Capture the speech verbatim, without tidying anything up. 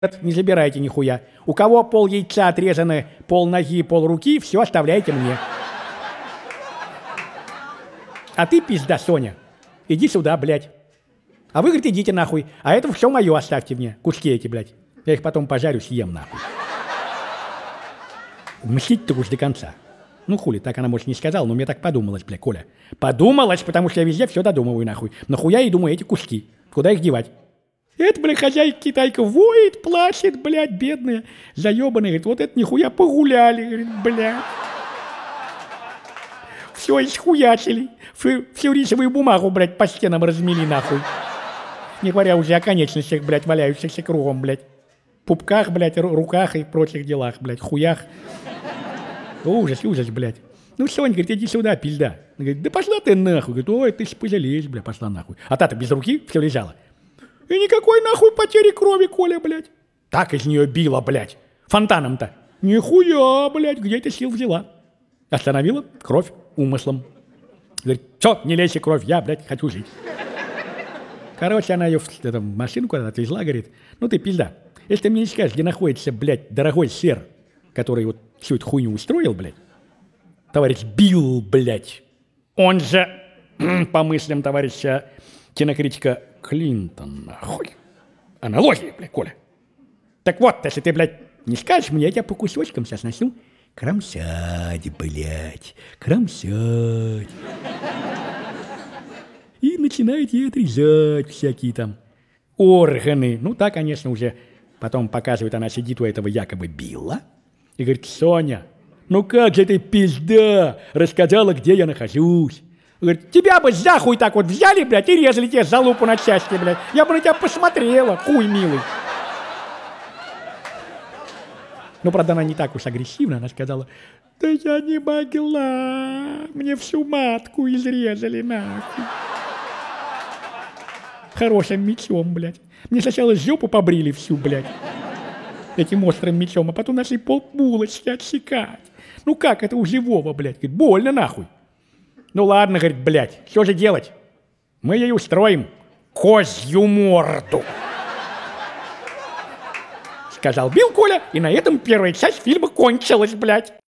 Не забирайте нихуя. У кого пол яйца отрезаны, пол ноги, пол руки, все оставляйте мне. А ты, пизда, Соня, иди сюда, блядь. А вы, говорит, идите нахуй. А это все мое оставьте мне. Куски эти, блядь. Я их потом пожарю, съем нахуй. Мстить-то уж до конца. Ну хули, так она, может, не сказала, но мне так подумалось, блядь, Коля. Подумалось, потому что я везде все додумываю, нахуй. Нахуя и думаю, эти куски. Куда их девать? Это, блядь, хозяйка-китайка воет, плачет, блядь, бедная, заебанная. Говорит, вот это нихуя погуляли, говорит, блядь. Все исхуячили. Всю рисовую бумагу, блядь, по стенам размели, нахуй. Не говоря уже о конечностях, блядь, валяющихся кругом, блядь. Пупках, блядь, руках и прочих делах, блядь, хуях. Ужас, ужас, блядь. Ну, Соня, говорит, иди сюда, пизда. Она говорит, да пошла ты нахуй. Говорит, ой, ты ж пожалеешь, блядь, пошла нахуй. А та-то без руки все лежала. И никакой нахуй потери крови, Коля, блядь. Так из нее било, блядь. Фонтаном-то. Нихуя, блядь, где ты сил взяла? Остановила кровь умыслом. Говорит, все, не лейся кровь, я, блядь, хочу жить. Короче, она ее в эту машину куда-то отвезла, говорит, ну ты пизда. Если ты мне не скажешь, где находится, блядь, дорогой сэр, который вот всю эту хуйню устроил, блядь, товарищ Билл, блядь, он же, по мыслям товарища кинокритика Клинтон, нахуй. Аналогия, блядь, Коля. Так вот, если ты, блядь, не скажешь мне, я тебя по кусочкам сейчас начну кромсать, блядь, кромсать. И начинает ей отрезать всякие там органы. Ну, так, конечно, уже потом показывает, она сидит у этого якобы Билла и говорит, Соня, ну как же ты, пизда, рассказала, где я нахожусь. Говорит, тебя бы за хуй так вот взяли, блядь, и резали тебе залупу на части, блядь. Я бы на тебя посмотрела, хуй милый. Ну, правда, она не так уж агрессивна, она сказала, да я не могла, мне всю матку изрезали нахуй. Хорошим мечом, блядь. Мне сначала жопу побрили всю, блядь, этим острым мечом, а потом нашли полбулочки отсекать. Ну как это у живого, блядь? Говорит, больно нахуй. Ну ладно, говорит, блядь, что же делать? Мы ей устроим козью морду. Сказал Билл, Коля, и на этом первая часть фильма кончилась, блядь.